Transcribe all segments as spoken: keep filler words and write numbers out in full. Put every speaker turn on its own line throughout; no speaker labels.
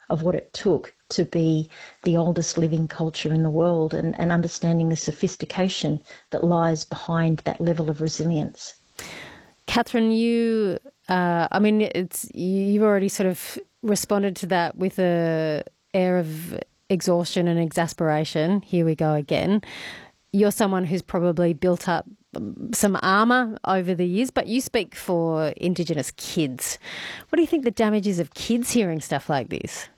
of what it took to be the oldest living culture in the world, and, and understanding the sophistication that lies behind that level of resilience.
Catherine, you, uh, I mean, it's you've already sort of responded to that with a air of exhaustion and exasperation. Here we go again. You're someone who's probably built up some armour over the years, but you speak for Indigenous kids. What do you think the damage is of kids hearing stuff like this?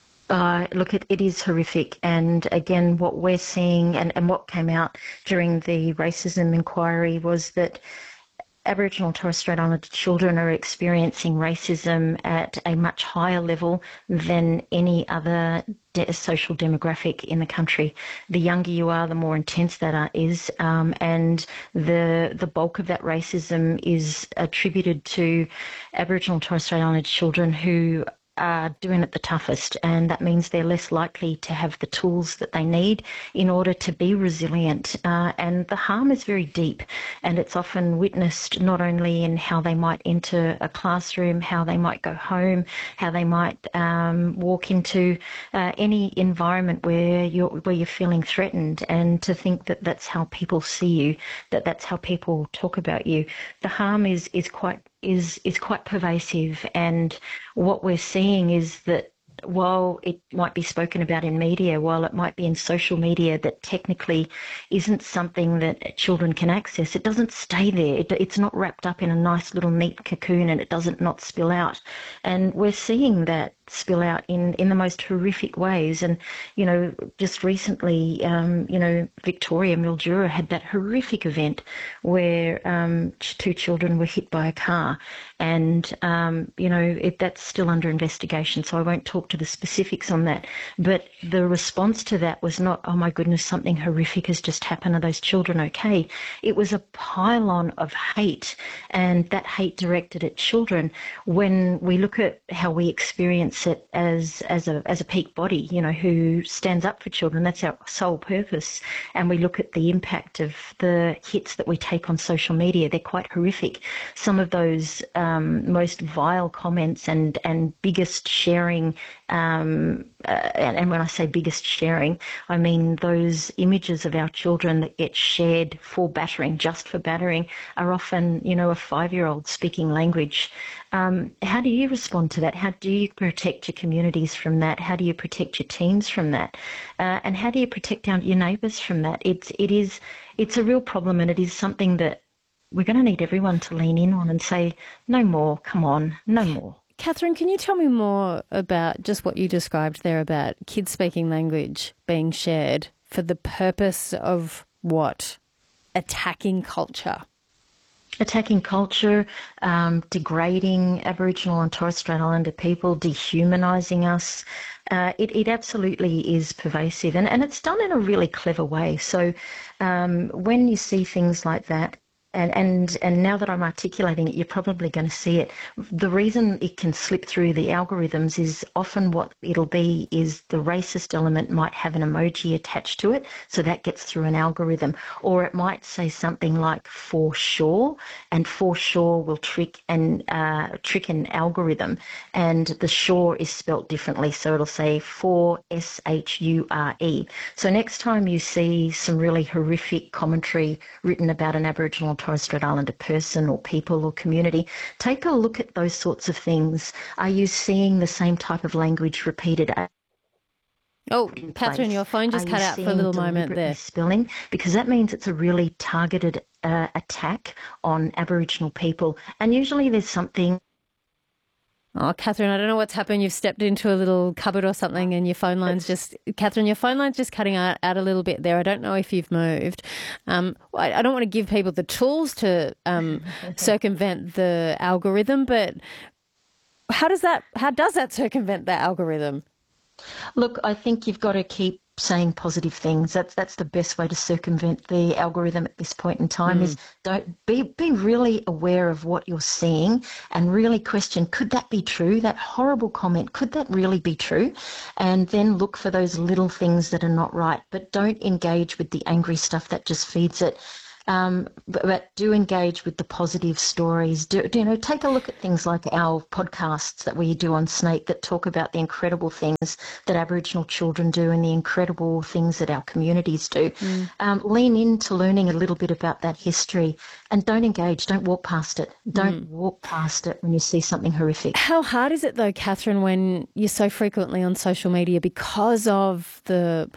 Uh, look, it, it is horrific. And again, what we're seeing and, and what came out during the racism inquiry was that Aboriginal and Torres Strait Islander children are experiencing racism at a much higher level than any other de- social demographic in the country. The younger you are, the more intense that are, is, um, and the the bulk of that racism is attributed to Aboriginal and Torres Strait Islander children who are doing it the toughest, and that means they're less likely to have the tools that they need in order to be resilient. Uh, and the harm is very deep, and it's often witnessed not only in how they might enter a classroom, how they might go home, how they might um, walk into uh, any environment where you're where you're feeling threatened, and to think that that's how people see you, that that's how people talk about you. The harm is is quite is is quite pervasive, and what we're seeing is that while it might be spoken about in media, while it might be in social media that technically isn't something that children can access, it doesn't stay there. It, it's not wrapped up in a nice little neat cocoon, and it doesn't not spill out. And we're seeing that spill out in, in the most horrific ways. And, you know, just recently, um, you know, Victoria, Mildura had that horrific event where um, two children were hit by a car. And, um, you know, it, that's still under investigation, so I won't talk to the specifics on that. But the response to that was not, oh my goodness, something horrific has just happened, are those children okay? It was a pylon of hate, and that hate directed at children. When we look at how we experience it as as a as a peak body, you know, who stands up for children, that's our sole purpose, and we look at the impact of the hits that we take on social media, they're quite horrific. Some of those um, most vile comments and, and biggest sharing, um, uh, and, and when I say biggest sharing, I mean those images of our children that get shared for battering, just for battering, are often, you know, a five-year-old speaking language. Um, how do you respond to that? How do you protect your communities from that? How do you protect your teams from that? Uh, and how do you protect our, your neighbours from that? It's it is it's a real problem, and it is something that we're going to need everyone to lean in on and say, no more, come on, no more.
Catherine, can you tell me more about just what you described there about kids speaking language being shared for the purpose of what? Attacking culture.
Attacking culture, um, degrading Aboriginal and Torres Strait Islander people, dehumanising us. Uh, it, it absolutely is pervasive, and, and it's done in a really clever way. So um, when you see things like that, And, and and now that I'm articulating it, you're probably going to see it. The reason it can slip through the algorithms is often what it'll be is the racist element might have an emoji attached to it, so that gets through an algorithm. Or it might say something like "for sure," and "for sure" will trick and uh, trick an algorithm, and the "sure" is spelt differently, so it'll say "for S H U R E." So next time you see some really horrific commentary written about an Aboriginal Torres Strait Islander person or people or community, take a look at those sorts of things. Are you seeing the same type of language repeated?
Oh, Catherine, your phone just cut out for a little moment there.
Spelling, because that means it's a really targeted uh, attack on Aboriginal people. And usually there's something.
Oh, Catherine, I don't know what's happened. You've stepped into a little cupboard or something and your phone line's just, Catherine, your phone line's just cutting out, out a little bit there. I don't know if you've moved. Um, I, I don't want to give people the tools to um, circumvent the algorithm, but how does that, how does that circumvent the algorithm?
Look, I think you've got to keep saying positive things. That's that's the best way to circumvent the algorithm at this point in time. Mm. Is don't be be really aware of what you're seeing and really question, could that be true? That horrible comment, could that really be true? And then look for those little things that are not right, but don't engage with the angry stuff that just feeds it. Um, but, but do engage with the positive stories. Do, do, you know, take a look at things like our podcasts that we do on Snake that talk about the incredible things that Aboriginal children do and the incredible things that our communities do. Mm. Um, lean into learning a little bit about that history and don't engage, don't walk past it. Don't mm. walk past it when you see something horrific.
How hard is it though, Catherine, when you're so frequently on social media because of the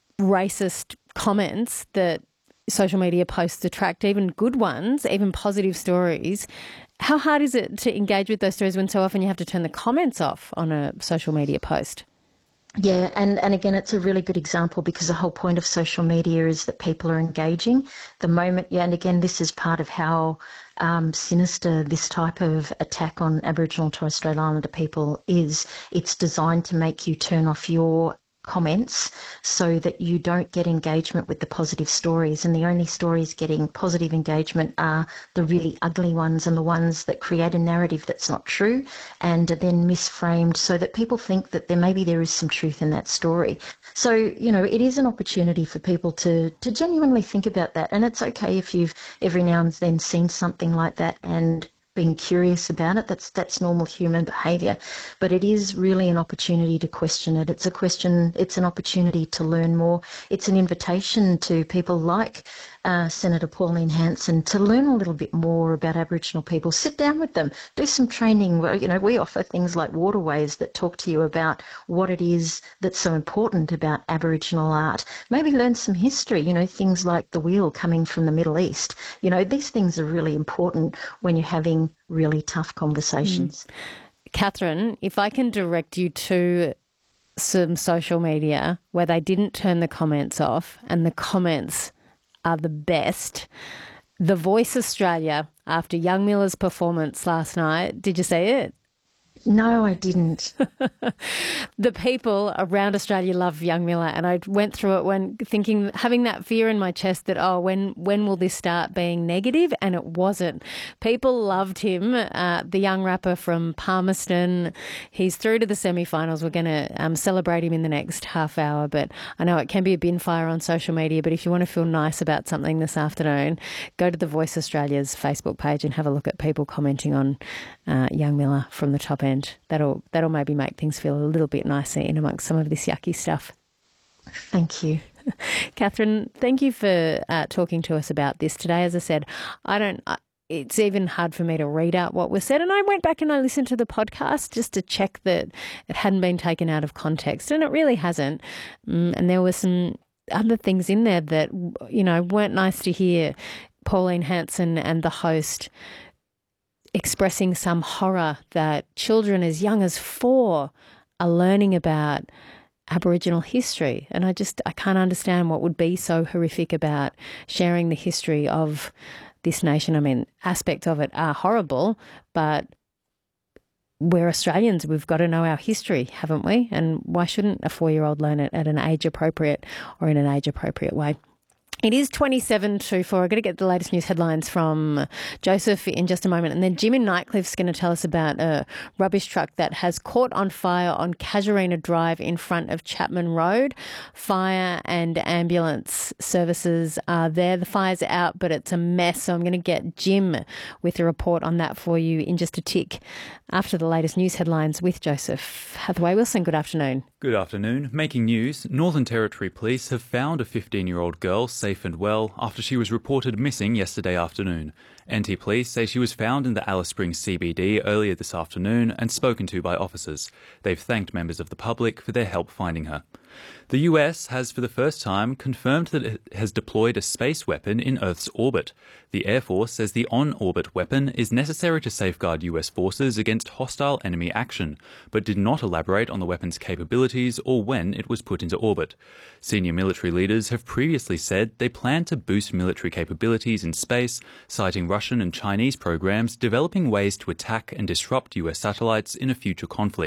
racist comments that social media posts attract, even good ones, even positive stories? How hard is it to engage with those stories when so often you have to turn the comments off on a social media post?
Yeah, and, and again, it's a really good example because the whole point of social media is that people are engaging. The moment, yeah, and again, this is part of how um, sinister this type of attack on Aboriginal and Torres Strait Islander people is. It's designed to make you turn off your comments so that you don't get engagement with the positive stories, and the only stories getting positive engagement are the really ugly ones and the ones that create a narrative that's not true and are then misframed so that people think that there maybe there is some truth in that story. So, you know, it is an opportunity for people to to genuinely think about that, and it's okay if you've every now and then seen something like that and being curious about it. That's that's normal human behaviour, but it is really an opportunity to question it. It's a question. It's an opportunity to learn more. It's an invitation to people like uh, Senator Pauline Hanson to learn a little bit more about Aboriginal people. Sit down with them, do some training. You know, we offer things like Waterways that talk to you about what it is that's so important about Aboriginal art. Maybe learn some history. You know, things like the wheel coming from the Middle East. You know, these things are really important when you're having really tough conversations.
Mm. Catherine, if I can direct you to some social media where they didn't turn the comments off and the comments are the best. The Voice Australia, after Young Miller's performance last night, did you see it?
No, I didn't.
The people around Australia love Young Miller, and I went through it when thinking, having that fear in my chest that, oh, when when will this start being negative? And it wasn't. People loved him, uh, the young rapper from Palmerston. He's through to the semi-finals. We're going to um, celebrate him in the next half hour, but I know it can be a bin fire on social media, but if you want to feel nice about something this afternoon, go to the Voice Australia's Facebook page and have a look at people commenting on uh, Young Miller from the top end. That'll that'll maybe make things feel a little bit nicer in amongst some of this yucky stuff.
Thank you.
Catherine, thank you for uh, talking to us about this today. As I said, I don't. Uh, it's even hard for me to read out what was said, and I went back and I listened to the podcast just to check that it hadn't been taken out of context, and it really hasn't. Um, and there were some other things in there that, you know, weren't nice to hear. Pauline Hanson and the host expressing some horror that children as young as four are learning about Aboriginal history. And I just, I can't understand what would be so horrific about sharing the history of this nation. I mean, aspects of it are horrible, but we're Australians. We've got to know our history, haven't we? And why shouldn't a four-year-old learn it at an age-appropriate or in an age-appropriate way? It is twenty-seven to four. I'm going to get the latest news headlines from Joseph in just a moment. And then Jim in Nightcliffe's going to tell us about a rubbish truck that has caught on fire on Casuarina Drive in front of Chapman Road. Fire and ambulance services are there. The fire's out, but it's a mess. So I'm going to get Jim with a report on that for you in just a tick after the latest news headlines with Joseph Hathaway-Wilson. Good afternoon.
Good afternoon. Making news, Northern Territory Police have found a fifteen-year-old girl safe and well after she was reported missing yesterday afternoon. N T Police say she was found in the Alice Springs C B D earlier this afternoon and spoken to by officers. They've thanked members of the public for their help finding her. The U S has for the first time confirmed that it has deployed a space weapon in Earth's orbit. The Air Force says the on-orbit weapon is necessary to safeguard U S forces against hostile enemy action, but did not elaborate on the weapon's capabilities or when it was put into orbit. Senior military leaders have previously said they plan to boost military capabilities in space, citing Russian and Chinese programs developing ways to attack and disrupt U S satellites in a future conflict.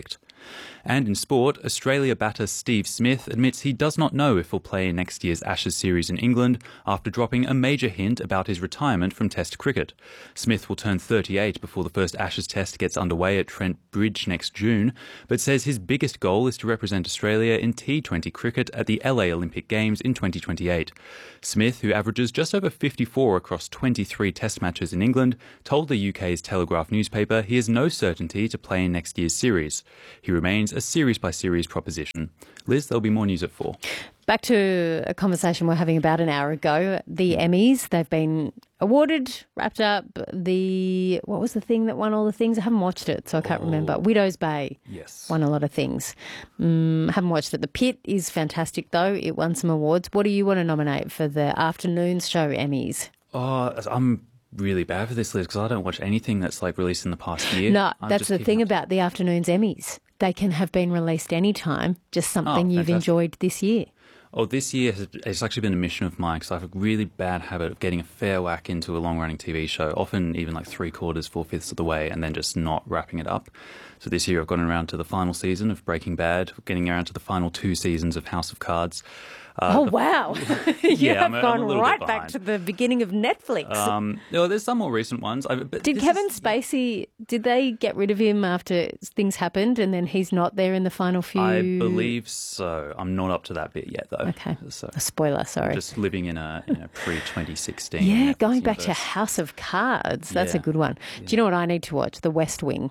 And in sport, Australia batter Steve Smith admits he does not know if he'll play in next year's Ashes series in England after dropping a major hint about his retirement from Test cricket. Smith will turn thirty-eight before the first Ashes Test gets underway at Trent Bridge next June, but says his biggest goal is to represent Australia in T twenty cricket at the L A Olympic Games in twenty twenty-eight. Smith, who averages just over fifty-four across twenty-three Test matches in England, told the U K's Telegraph newspaper he has no certainty to play in next year's series. He remains a series-by-series proposition. Liz, there'll be more news at four.
Back to a conversation we we're having about an hour ago. The Emmys, they've been awarded, wrapped up. The, what was the thing that won all the things? I haven't watched it, so I can't oh. remember. Widow's Bay
yes.
won a lot of things. Um, haven't watched it. The Pit is fantastic, though. It won some awards. What do you want to nominate for the afternoon show Emmys?
Oh, I'm really bad for this, Liz, because I don't watch anything that's like released in the past year.
No,
I'm
that's the thing about the afternoon's Emmys. They can have been released any time, just something oh, you've enjoyed this year.
Oh, this year has it's actually been a mission of mine because I have a really bad habit of getting a fair whack into a long-running T V show, often even like three quarters, four-fifths of the way, and then just not wrapping it up. So this year I've gotten around to the final season of Breaking Bad, getting around to the final two seasons of House of Cards.
Uh, oh, the, wow. you
yeah,
have
I'm,
gone
I'm
right back to the beginning of Netflix.
Um, well, there's some more recent ones. I, but
did Kevin is, Spacey, did they get rid of him after things happened and then he's not there in the final few?
I believe so. I'm not up to that bit yet, though.
Okay. So, a spoiler, sorry.
Just living in a, in a pre-twenty sixteen.
Yeah, going back universe. to House of Cards. That's
yeah.
a good one. Yeah. Do you know what I need to watch? The West Wing.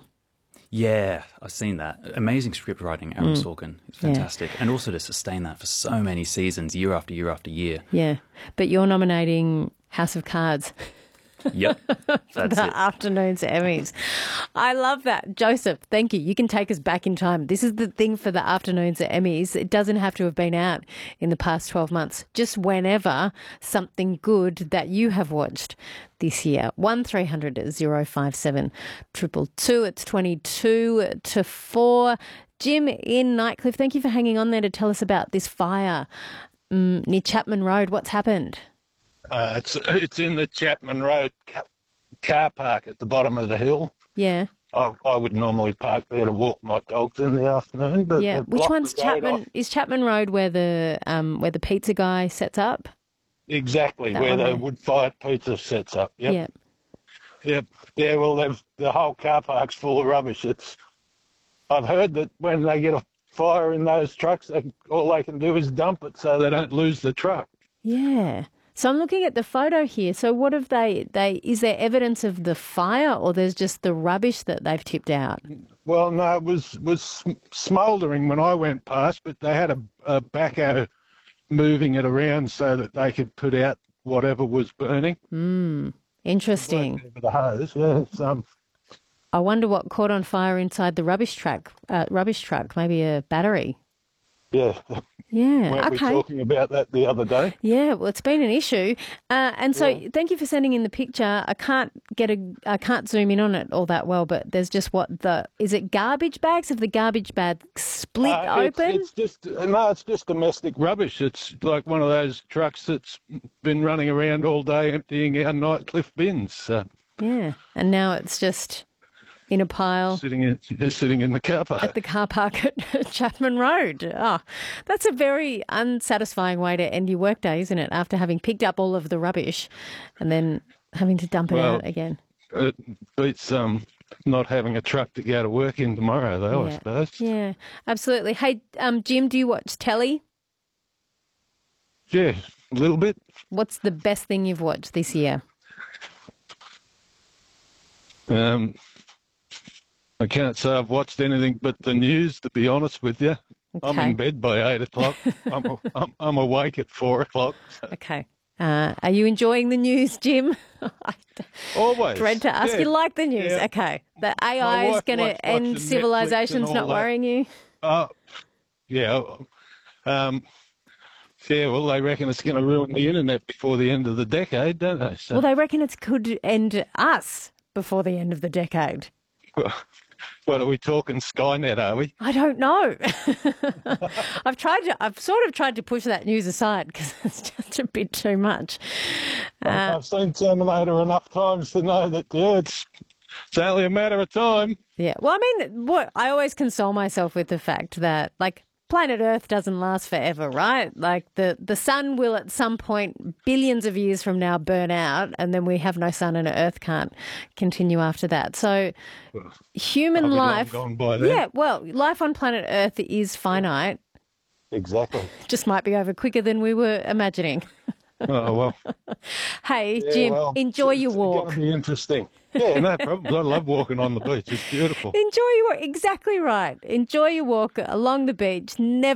Yeah, I've seen that. Amazing script writing, Aaron mm. Sorkin. It's fantastic. Yeah. And also to sustain that for so many seasons, year after year after year.
Yeah. But you're nominating House of Cards.
Yep. That's
the
it.
afternoon's Emmys. I love that. Joseph, thank you. You can take us back in time. This is the thing for the afternoon's Emmys. It doesn't have to have been out in the past twelve months. Just whenever something good that you have watched this year. one three hundred oh five seven two two two. It's twenty-two to four. Jim in Nightcliff, thank you for hanging on there to tell us about this fire um, near Chapman Road. What's happened?
Uh, it's it's in the Chapman Road car park at the bottom of the hill.
Yeah.
I, I would normally park there to walk my dogs in the afternoon. But
yeah. Which one's Chapman? Off. Is Chapman Road where the um where the pizza guy sets up?
Exactly, that where the wood-fired pizza sets up. Yep.
Yep.
Yep. Yeah. Well, they've, the whole car park's full of rubbish. It's. I've heard that when they get a fire in those trucks, they, all they can do is dump it so they don't lose the truck.
Yeah. So I'm looking at the photo here. So what have they, they, is there evidence of the fire or there's just the rubbish that they've tipped out?
Well, no, it was, was smouldering when I went past, but they had a, a backhoe moving it around so that they could put out whatever was burning.
Mm, interesting.
With the hose, yeah. Um,
I wonder what caught on fire inside the rubbish truck, uh, rubbish truck, maybe a battery.
Yeah.
Yeah,
Weren't
okay.
we talking about that the other day?
Yeah, well, it's been an issue, uh, and so
yeah.
thank you for sending in the picture. I can't get a, I can't zoom in on it all that well, but there's just what the is it garbage bags? Have the garbage bags split
uh,
open?
It's, it's just no, it's just domestic rubbish. It's like one of those trucks that's been running around all day emptying our Nightcliff bins. So.
Yeah, and now it's just. In a pile.
Sitting in, sitting in the car park.
At the car park at Chapman Road. Oh, that's a very unsatisfying way to end your workday, isn't it? After having picked up all of the rubbish and then having to dump it
well,
out again.
It beats um, not having a truck to go to work in tomorrow, though,
yeah.
I suppose.
Yeah, absolutely. Hey, um, Jim, do you watch telly?
Yeah, a little bit.
What's the best thing you've watched this year?
Um... I can't say I've watched anything but the news, to be honest with you.
Okay.
I'm in bed by eight o'clock. I'm, a, I'm, I'm awake at four o'clock. So.
Okay. Uh, are you enjoying the news, Jim? I
Always.
Dread to ask.
Yeah.
You like the news?
Yeah.
Okay. The A I is going to end civilization's not
that.
worrying you?
Uh, yeah. Um, yeah, well, they reckon it's going to ruin the internet before the end of the decade, don't they? So.
Well, they reckon it could end us before the end of the decade.
Well, what are we talking, Skynet, are we?
I don't know. I've tried to, I've sort of tried to push that news aside because it's just a bit too much.
Uh, I've seen Terminator enough times to know that, yeah, it's, It's only a matter of time.
Yeah. Well, I mean, what I always console myself with the fact that, like, planet Earth doesn't last forever, right? Like the, the sun will at some point, billions of years from now, burn out, and then we have no sun and Earth can't continue after that. So human
I'll be long
life,
gone by then.
yeah, well, life on planet Earth is finite.
Exactly.
Just might be over quicker than we were imagining.
Oh, well.
Hey,
Yeah,
Jim,
well,
enjoy
it's,
your
it's
walk.
going to be interesting. Yeah, no problem. I love walking on the beach. It's beautiful.
Enjoy your walk. Exactly right. Enjoy your walk along the beach. Never